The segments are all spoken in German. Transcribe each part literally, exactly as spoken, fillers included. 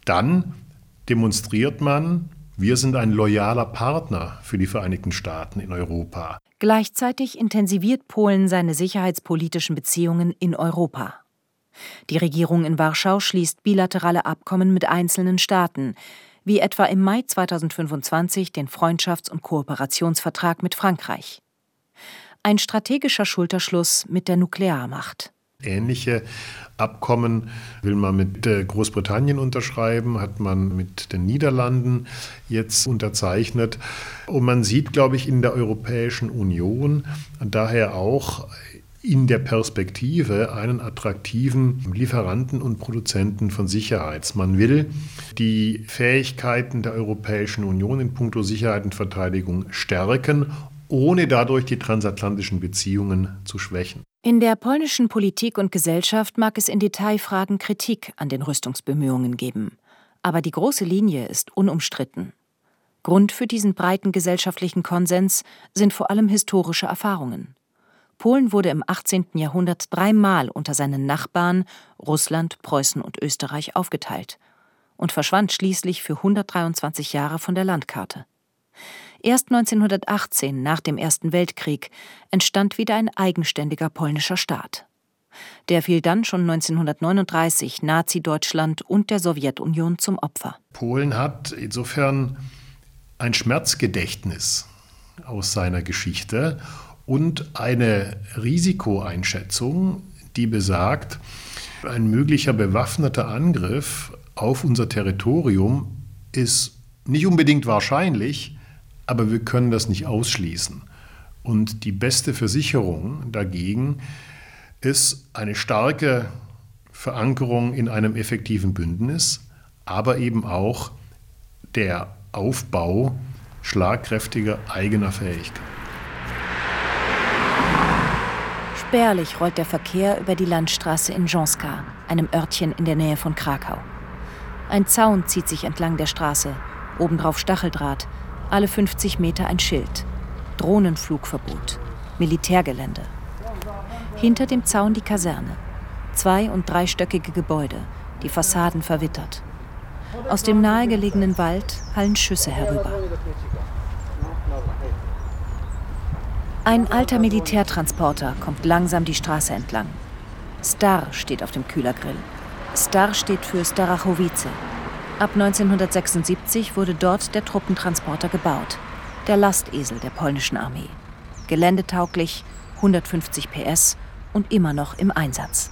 Dann demonstriert man, wir sind ein loyaler Partner für die Vereinigten Staaten in Europa. Gleichzeitig intensiviert Polen seine sicherheitspolitischen Beziehungen in Europa. Die Regierung in Warschau schließt bilaterale Abkommen mit einzelnen Staaten, wie etwa im Mai zweitausendfünfundzwanzig den Freundschafts- und Kooperationsvertrag mit Frankreich. Ein strategischer Schulterschluss mit der Nuklearmacht. Ähnliche Abkommen will man mit Großbritannien unterschreiben, hat man mit den Niederlanden jetzt unterzeichnet. Und man sieht, glaube ich, in der Europäischen Union daher auch in der Perspektive einen attraktiven Lieferanten und Produzenten von Sicherheit. Man will die Fähigkeiten der Europäischen Union in puncto Sicherheit und Verteidigung stärken, ohne dadurch die transatlantischen Beziehungen zu schwächen. In der polnischen Politik und Gesellschaft mag es in Detailfragen Kritik an den Rüstungsbemühungen geben. Aber die große Linie ist unumstritten. Grund für diesen breiten gesellschaftlichen Konsens sind vor allem historische Erfahrungen. Polen wurde im achtzehnten Jahrhundert dreimal unter seinen Nachbarn Russland, Preußen und Österreich aufgeteilt und verschwand schließlich für hundertdreiundzwanzig Jahre von der Landkarte. Erst neunzehnhundertachtzehn, nach dem Ersten Weltkrieg, entstand wieder ein eigenständiger polnischer Staat. Der fiel dann schon neunzehnhundertneununddreißig Nazi-Deutschland und der Sowjetunion zum Opfer. Polen hat insofern ein Schmerzgedächtnis aus seiner Geschichte und eine Risikoeinschätzung, die besagt, ein möglicher bewaffneter Angriff auf unser Territorium ist nicht unbedingt wahrscheinlich, aber wir können das nicht ausschließen. Und die beste Versicherung dagegen ist eine starke Verankerung in einem effektiven Bündnis, aber eben auch der Aufbau schlagkräftiger eigener Fähigkeiten. Spärlich rollt der Verkehr über die Landstraße in Ząska, einem Örtchen in der Nähe von Krakau. Ein Zaun zieht sich entlang der Straße, obendrauf Stacheldraht, alle fünfzig Meter ein Schild. Drohnenflugverbot, Militärgelände. Hinter dem Zaun die Kaserne. Zwei- und dreistöckige Gebäude, die Fassaden verwittert. Aus dem nahegelegenen Wald hallen Schüsse herüber. Ein alter Militärtransporter kommt langsam die Straße entlang. Star steht auf dem Kühlergrill. Star steht für Starachowice. Ab neunzehnhundertsechsundsiebzig wurde dort der Truppentransporter gebaut. Der Lastesel der polnischen Armee. Geländetauglich, hundertfünfzig P S und immer noch im Einsatz.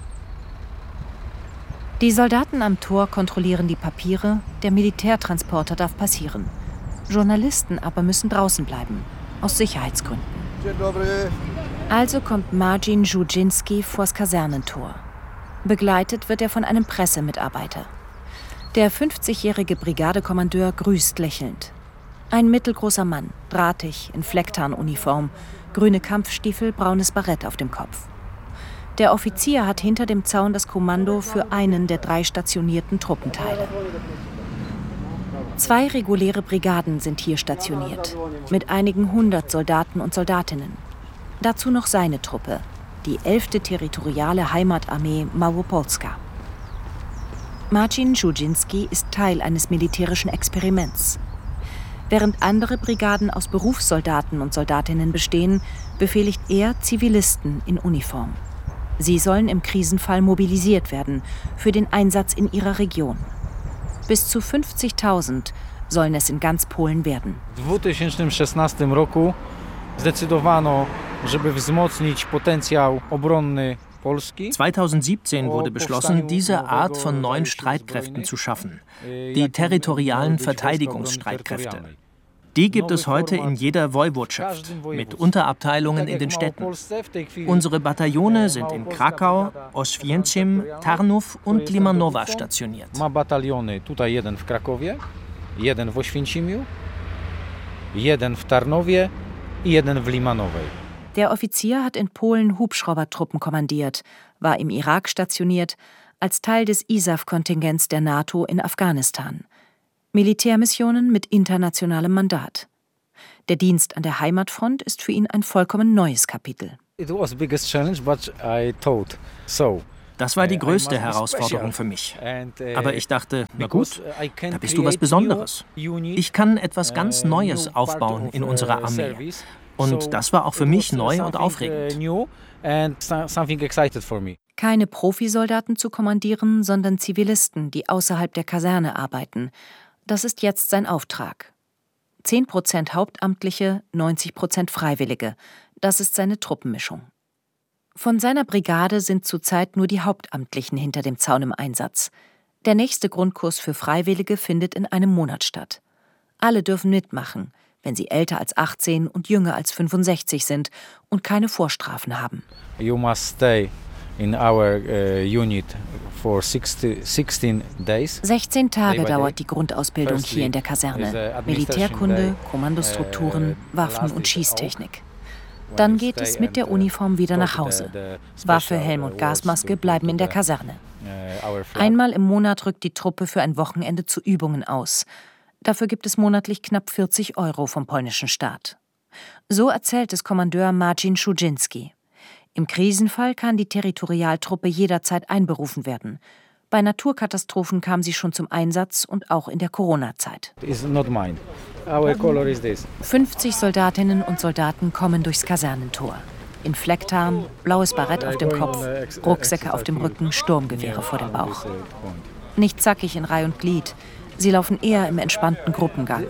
Die Soldaten am Tor kontrollieren die Papiere, der Militärtransporter darf passieren. Journalisten aber müssen draußen bleiben, aus Sicherheitsgründen. Also kommt Marcin Żułczyński vors Kasernentor. Begleitet wird er von einem Pressemitarbeiter. Der fünfzigjährige Brigadekommandeur grüßt lächelnd. Ein mittelgroßer Mann, drahtig, in Flecktarnuniform, grüne Kampfstiefel, braunes Barett auf dem Kopf. Der Offizier hat hinter dem Zaun das Kommando für einen der drei stationierten Truppenteile. Zwei reguläre Brigaden sind hier stationiert, mit einigen hundert Soldaten und Soldatinnen. Dazu noch seine Truppe, die elfte territoriale Heimatarmee Małopolska. Marcin Żułczyński ist Teil eines militärischen Experiments. Während andere Brigaden aus Berufssoldaten und Soldatinnen bestehen, befehligt er Zivilisten in Uniform. Sie sollen im Krisenfall mobilisiert werden für den Einsatz in ihrer Region. Bis zu fünfzigtausend sollen es in ganz Polen werden. W dwutysięcznym roku zdecydowano, żeby wzmocnić potencjał obronny Polski. zweitausendsiebzehn wurde beschlossen, diese Art von neuen Streitkräften zu schaffen, die territorialen Verteidigungsstreitkräfte. Die gibt es heute in jeder Woiwodschaft, mit Unterabteilungen in den Städten. Unsere Bataillone sind in Krakau, Oświęcim, Tarnów und Limanowa stationiert. Ma bataliony, tutaj jeden w Krakowie, jeden w Oświęcimiu, jeden w Tarnowie i jeden w Limanowej. Der Offizier hat in Polen Hubschraubertruppen kommandiert, war im Irak stationiert, als Teil des I S A F-Kontingents der NATO in Afghanistan. Militärmissionen mit internationalem Mandat. Der Dienst an der Heimatfront ist für ihn ein vollkommen neues Kapitel. It was biggest challenge, but I thought so. Das war die größte Herausforderung für mich. Aber ich dachte, na gut, da bist du was Besonderes. Ich kann etwas ganz Neues aufbauen in unserer Armee. Und das war auch für mich neu und aufregend. Keine Profisoldaten zu kommandieren, sondern Zivilisten, die außerhalb der Kaserne arbeiten. Das ist jetzt sein Auftrag. zehn Prozent Hauptamtliche, neunzig Prozent Freiwillige. Das ist seine Truppenmischung. Von seiner Brigade sind zurzeit nur die Hauptamtlichen hinter dem Zaun im Einsatz. Der nächste Grundkurs für Freiwillige findet in einem Monat statt. Alle dürfen mitmachen, wenn sie älter als achtzehn und jünger als fünfundsechzig sind und keine Vorstrafen haben. You must stay in our uh, unit for sixteen days. sechzehn Tage dauert die Grundausbildung hier in der Kaserne. Militärkunde, Kommandostrukturen, Waffen und Schießtechnik. Dann geht es mit der Uniform wieder nach Hause. Waffe, Helm und Gasmaske bleiben in der Kaserne. Einmal im Monat rückt die Truppe für ein Wochenende zu Übungen aus. Dafür gibt es monatlich knapp vierzig Euro vom polnischen Staat. So erzählt es Kommandeur Marcin Szuczynski. Im Krisenfall kann die Territorialtruppe jederzeit einberufen werden. Bei Naturkatastrophen kam sie schon zum Einsatz und auch in der Corona-Zeit. fünfzig Soldatinnen und Soldaten kommen durchs Kasernentor. In Flecktarn, blaues Barett auf dem Kopf, Rucksäcke auf dem Rücken, Sturmgewehre vor dem Bauch. Nicht zackig in Reih und Glied. Sie laufen eher im entspannten Gruppengang.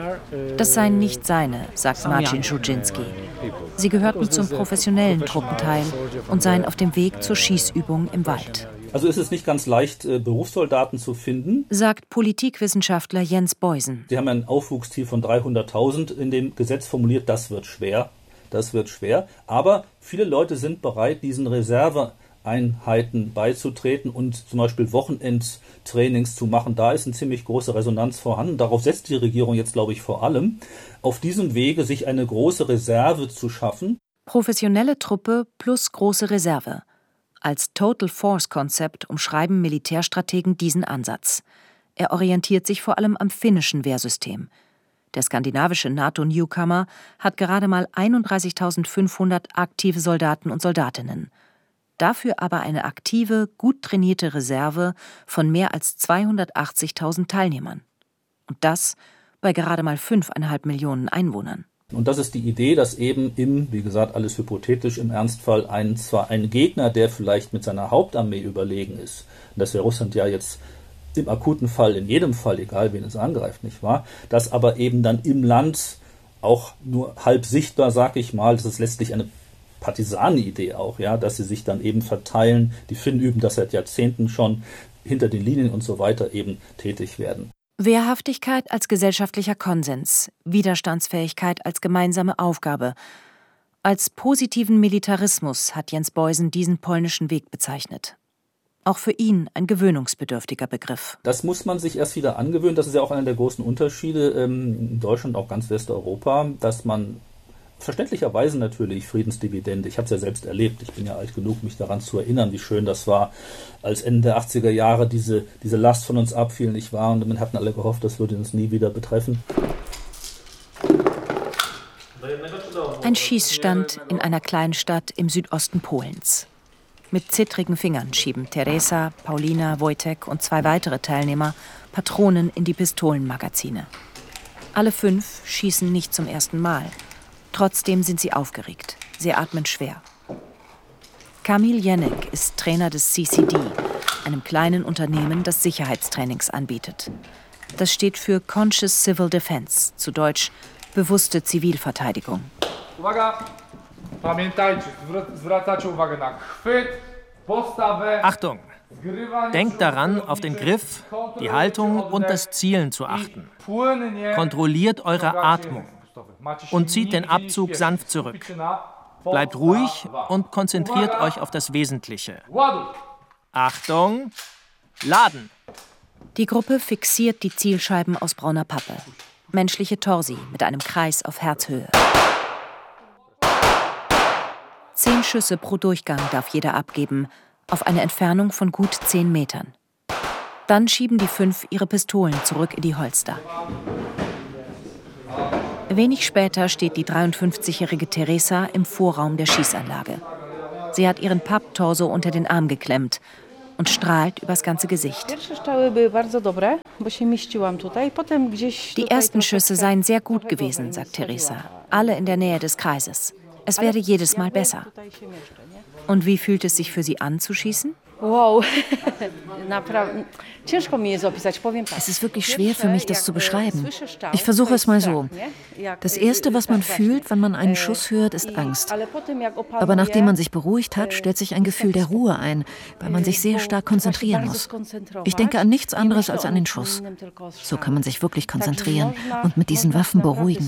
Das seien nicht seine, sagt Marcin Szuczynski. Sie gehörten zum professionellen Truppenteil und seien auf dem Weg zur Schießübung im Wald. Also ist es nicht ganz leicht, Berufssoldaten zu finden, sagt Politikwissenschaftler Jens Beusen. Sie haben ein Aufwuchsziel von dreihunderttausend in dem Gesetz formuliert. Das wird schwer. Das wird schwer. Aber viele Leute sind bereit, diesen Reserveeinheiten beizutreten und zum Beispiel Wochenendtrainings zu machen. Da ist eine ziemlich große Resonanz vorhanden. Darauf setzt die Regierung jetzt, glaube ich, vor allem. Auf diesem Wege sich eine große Reserve zu schaffen. Professionelle Truppe plus große Reserve. Als Total Force-Konzept umschreiben Militärstrategen diesen Ansatz. Er orientiert sich vor allem am finnischen Wehrsystem. Der skandinavische NATO-Newcomer hat gerade mal einunddreißigtausendfünfhundert aktive Soldaten und Soldatinnen. Dafür aber eine aktive, gut trainierte Reserve von mehr als zweihundertachtzigtausend Teilnehmern. Und das bei gerade mal fünfeinhalb Millionen Einwohnern. Und das ist die Idee, dass eben im, wie gesagt, alles hypothetisch, im Ernstfall ein, zwar ein Gegner, der vielleicht mit seiner Hauptarmee überlegen ist, und das wäre Russland ja jetzt im akuten Fall, in jedem Fall, egal wen es angreift, nicht wahr, dass aber eben dann im Land auch nur halb sichtbar, sag ich mal, das ist letztlich eine Partisanenidee auch, ja, dass sie sich dann eben verteilen, die Finnen üben das seit Jahrzehnten schon, hinter den Linien und so weiter eben tätig werden. Wehrhaftigkeit als gesellschaftlicher Konsens, Widerstandsfähigkeit als gemeinsame Aufgabe. Als positiven Militarismus hat Jens Beusen diesen polnischen Weg bezeichnet. Auch für ihn ein gewöhnungsbedürftiger Begriff. Das muss man sich erst wieder angewöhnen. Das ist ja auch einer der großen Unterschiede in Deutschland, auch ganz Westeuropa, dass man verständlicherweise natürlich Friedensdividende, ich habe es ja selbst erlebt, ich bin ja alt genug, mich daran zu erinnern, wie schön das war, als Ende der achtziger Jahre diese, diese Last von uns abfiel, nicht wahr? Und wir hatten alle gehofft, das würde uns nie wieder betreffen. Ein Schießstand in einer kleinen Stadt im Südosten Polens. Mit zittrigen Fingern schieben Teresa, Paulina, Wojtek und zwei weitere Teilnehmer Patronen in die Pistolenmagazine. Alle fünf schießen nicht zum ersten Mal. Trotzdem sind sie aufgeregt. Sie atmen schwer. Kamil Jenek ist Trainer des C C D, einem kleinen Unternehmen, das Sicherheitstrainings anbietet. Das steht für Conscious Civil Defense, zu Deutsch bewusste Zivilverteidigung. Achtung! Denkt daran, auf den Griff, die Haltung und das Zielen zu achten. Kontrolliert eure Atmung und zieht den Abzug sanft zurück. Bleibt ruhig und konzentriert euch auf das Wesentliche. Achtung! Laden! Die Gruppe fixiert die Zielscheiben aus brauner Pappe. Menschliche Torsi mit einem Kreis auf Herzhöhe. Zehn Schüsse pro Durchgang darf jeder abgeben, auf eine Entfernung von gut zehn Metern. Dann schieben die fünf ihre Pistolen zurück in die Holster. Wenig später steht die dreiundfünfzigjährige Teresa im Vorraum der Schießanlage. Sie hat ihren Papptorso unter den Arm geklemmt, und strahlt übers ganze Gesicht. Die ersten Schüsse seien sehr gut gewesen, sagt Teresa. Alle in der Nähe des Kreises. Es werde jedes Mal besser. Und wie fühlt es sich für Sie an, zu schießen? Wow. Es ist wirklich schwer für mich, das zu beschreiben. Ich versuche es mal so. Das Erste, was man fühlt, wenn man einen Schuss hört, ist Angst. Aber nachdem man sich beruhigt hat, stellt sich ein Gefühl der Ruhe ein, weil man sich sehr stark konzentrieren muss. Ich denke an nichts anderes als an den Schuss. So kann man sich wirklich konzentrieren und mit diesen Waffen beruhigen.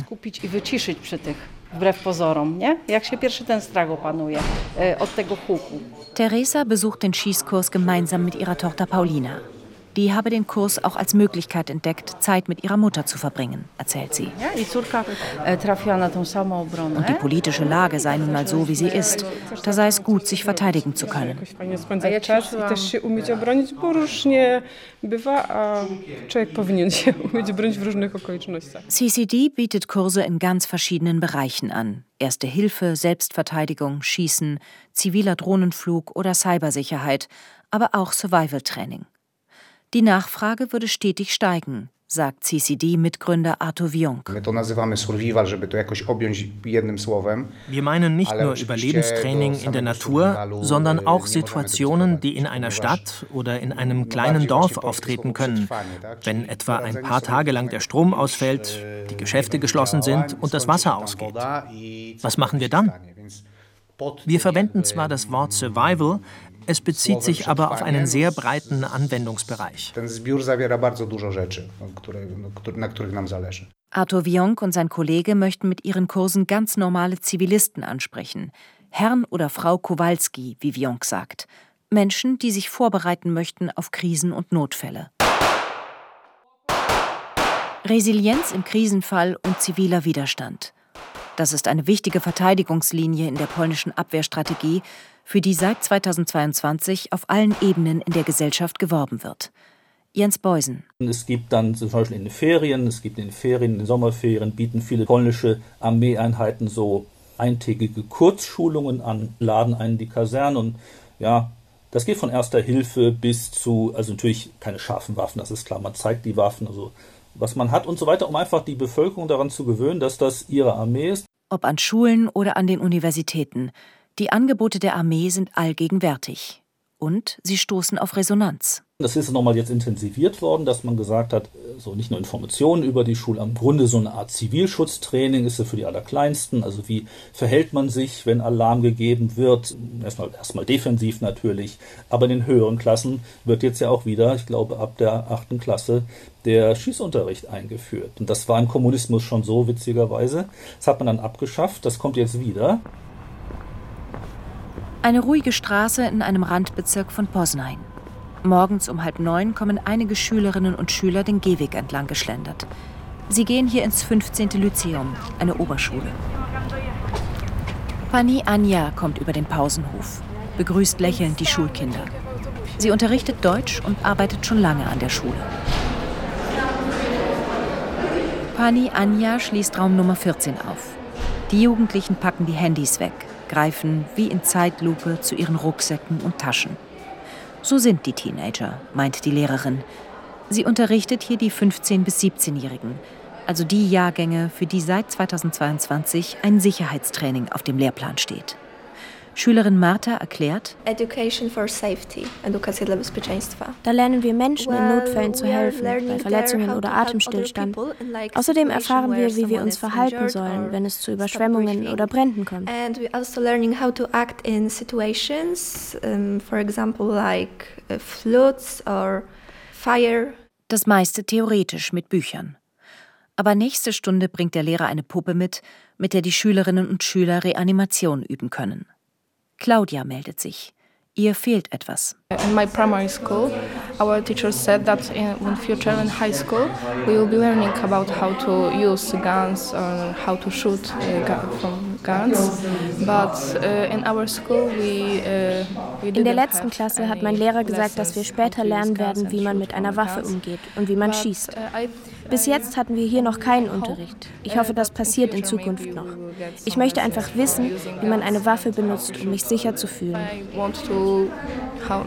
Teresa besucht den Schießkurs gemeinsam mit ihrer Tochter Paulina. Die habe den Kurs auch als Möglichkeit entdeckt, Zeit mit ihrer Mutter zu verbringen, erzählt sie. Und die politische Lage sei nun mal so, wie sie ist. Da sei es gut, sich verteidigen zu können. C C D bietet Kurse in ganz verschiedenen Bereichen an. Erste Hilfe, Selbstverteidigung, Schießen, ziviler Drohnenflug oder Cybersicherheit, aber auch Survival-Training. Die Nachfrage würde stetig steigen, sagt C C D-Mitgründer Artur Wionk. Wir meinen nicht nur Überlebenstraining in der Natur, sondern auch Situationen, die in einer Stadt oder in einem kleinen Dorf auftreten können. Wenn etwa ein paar Tage lang der Strom ausfällt, die Geschäfte geschlossen sind und das Wasser ausgeht. Was machen wir dann? Wir verwenden zwar das Wort Survival, es bezieht sich aber auf einen sehr breiten Anwendungsbereich. Artur Wionk und sein Kollege möchten mit ihren Kursen ganz normale Zivilisten ansprechen. Herrn oder Frau Kowalski, wie Wionk sagt. Menschen, die sich vorbereiten möchten auf Krisen und Notfälle. Resilienz im Krisenfall und ziviler Widerstand. Das ist eine wichtige Verteidigungslinie in der polnischen Abwehrstrategie, für die seit zweitausendzweiundzwanzig auf allen Ebenen in der Gesellschaft geworben wird. Jens Beusen. Es gibt dann zum Beispiel in den Ferien, es gibt in den Ferien, in den Sommerferien, bieten viele polnische Armeeeinheiten so eintägige Kurzschulungen an, laden einen die Kaserne und ja, das geht von erster Hilfe bis zu, also natürlich keine scharfen Waffen, das ist klar, man zeigt die Waffen, also was man hat und so weiter, um einfach die Bevölkerung daran zu gewöhnen, dass das ihre Armee ist. Ob an Schulen oder an den Universitäten. Die Angebote der Armee sind allgegenwärtig. Und sie stoßen auf Resonanz. Das ist nochmal jetzt intensiviert worden, dass man gesagt hat, so nicht nur Informationen über die Schule, im Grunde so eine Art Zivilschutztraining ist ja für die Allerkleinsten. Also wie verhält man sich, wenn Alarm gegeben wird? Erstmal, erstmal defensiv natürlich, aber in den höheren Klassen wird jetzt ja auch wieder, ich glaube ab der achten Klasse, der Schießunterricht eingeführt. Und das war im Kommunismus schon so, witzigerweise. Das hat man dann abgeschafft, das kommt jetzt wieder. Eine ruhige Straße in einem Randbezirk von Poznań. Morgens um halb neun kommen einige Schülerinnen und Schüler den Gehweg entlang geschlendert. Sie gehen hier ins fünfzehnte Lyzeum, eine Oberschule. Pani Anja kommt über den Pausenhof, begrüßt lächelnd die Schulkinder. Sie unterrichtet Deutsch und arbeitet schon lange an der Schule. Pani Anja schließt Raum Nummer vierzehn auf. Die Jugendlichen packen die Handys weg, greifen wie in Zeitlupe zu ihren Rucksäcken und Taschen. So sind die Teenager, meint die Lehrerin. Sie unterrichtet hier die fünfzehn- bis siebzehnjährigen, also die Jahrgänge, für die seit zweitausendzweiundzwanzig ein Sicherheitstraining auf dem Lehrplan steht. Schülerin Marta erklärt: Education for Safety, Edukacja dla bezpieczeństwa. Da lernen wir Menschen in Notfällen zu helfen, bei Verletzungen oder Atemstillstand. Außerdem erfahren wir, wie wir uns verhalten sollen, wenn es zu Überschwemmungen oder Bränden kommt. And we also learning how to act in situations, um, for example like uh, floods or fire. Das meiste theoretisch mit Büchern. Aber nächste Stunde bringt der Lehrer eine Puppe mit, mit der die Schülerinnen und Schüler Reanimation üben können. Claudia meldet sich. Ihr fehlt etwas. In my primary school, our teacher said that in, in future in high school, we will be learning about how to use guns or how to shoot uh, from guns. But uh, in our school, we, uh, we In der letzten Klasse hat mein Lehrer gesagt, dass wir später lernen werden, wie man mit einer Waffe umgeht und wie man schießt. Bis jetzt hatten wir hier noch keinen Unterricht. Ich hoffe, das passiert in Zukunft noch. Ich möchte einfach wissen, wie man eine Waffe benutzt, um mich sicher zu fühlen.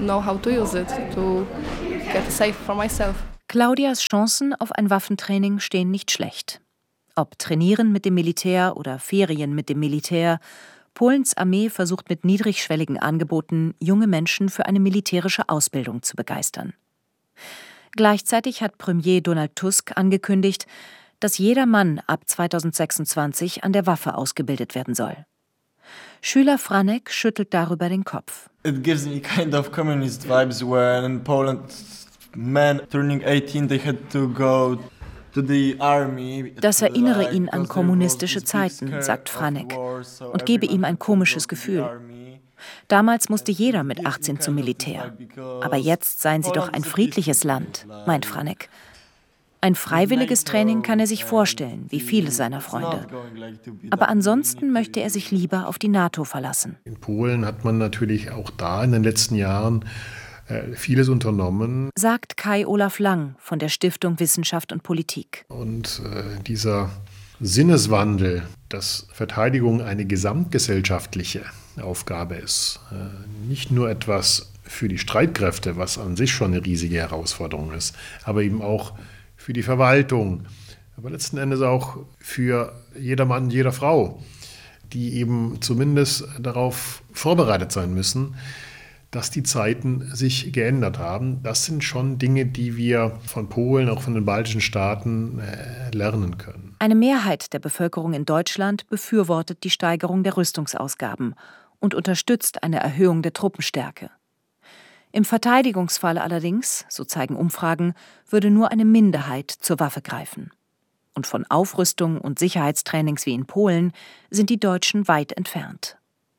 know how to use it, to get safe for myself. Claudias Chancen auf ein Waffentraining stehen nicht schlecht. Ob Trainieren mit dem Militär oder Ferien mit dem Militär, Polens Armee versucht mit niedrigschwelligen Angeboten, junge Menschen für eine militärische Ausbildung zu begeistern. Gleichzeitig hat Premier Donald Tusk angekündigt, dass jeder Mann ab zweitausendsechsundzwanzig an der Waffe ausgebildet werden soll. Schüler Franek schüttelt darüber den Kopf. It gives me kind of communist vibes where in Poland men turning eighteen they had to go to the army. Das erinnere ihn an kommunistische Zeiten, sagt Franek, und gebe ihm ein komisches Gefühl. Damals musste jeder mit achtzehn zum Militär. Aber jetzt seien sie doch ein friedliches Land, meint Franek. Ein freiwilliges Training kann er sich vorstellen, wie viele seiner Freunde. Aber ansonsten möchte er sich lieber auf die NATO verlassen. In Polen hat man natürlich auch da in den letzten Jahren äh, vieles unternommen. Sagt Kai Olaf Lang von der Stiftung Wissenschaft und Politik. Und äh, dieser Sinneswandel, dass Verteidigung eine gesamtgesellschaftliche Aufgabe ist, äh, nicht nur etwas für die Streitkräfte, was an sich schon eine riesige Herausforderung ist, aber eben auch für die Verwaltung, aber letzten Endes auch für jeder Mann, jeder Frau, die eben zumindest darauf vorbereitet sein müssen, dass die Zeiten sich geändert haben. Das sind schon Dinge, die wir von Polen, auch von den baltischen Staaten äh, lernen können. Eine Mehrheit der Bevölkerung in Deutschland befürwortet die Steigerung der Rüstungsausgaben und unterstützt eine Erhöhung der Truppenstärke. Im Verteidigungsfall allerdings, so zeigen Umfragen, würde nur eine Minderheit zur Waffe greifen. Und von Aufrüstung und Sicherheitstrainings wie in Polen sind die Deutschen weit entfernt.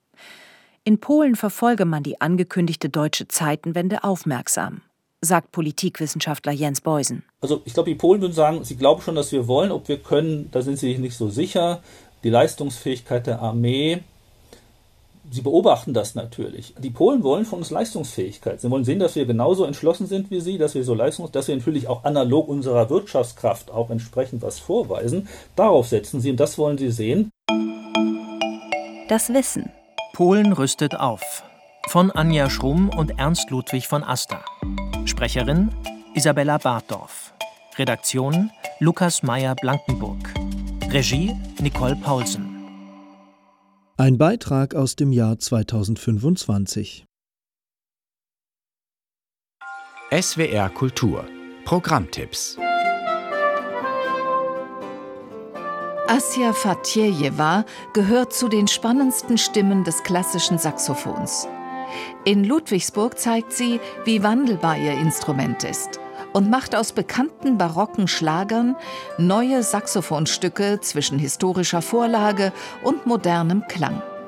In Polen verfolge man die angekündigte deutsche Zeitenwende aufmerksam, sagt Politikwissenschaftler Jens Beusen. Also ich glaube, die Polen würden sagen, sie glauben schon, dass wir wollen, ob wir können, da sind sie sich nicht so sicher. Die Leistungsfähigkeit der Armee, sie beobachten das natürlich. Die Polen wollen von uns Leistungsfähigkeit. Sie wollen sehen, dass wir genauso entschlossen sind wie sie, dass wir so leistungs, dass wir natürlich auch analog unserer Wirtschaftskraft auch entsprechend was vorweisen. Darauf setzen sie und das wollen sie sehen. Das Wissen. Polen rüstet auf. Von Anja Schrumm und Ernst Ludwig von Aster. Sprecherin Isabella Bartdorf. Redaktion Lukas Meyer-Blankenburg. Regie Nicole Paulsen. Ein Beitrag aus dem Jahr zweitausendfünfundzwanzig. S W R Kultur. Programmtipps. Assia Fatjejewa gehört zu den spannendsten Stimmen des klassischen Saxophons. In Ludwigsburg zeigt sie, wie wandelbar ihr Instrument ist und macht aus bekannten barocken Schlagern neue Saxophonstücke zwischen historischer Vorlage und modernem Klang.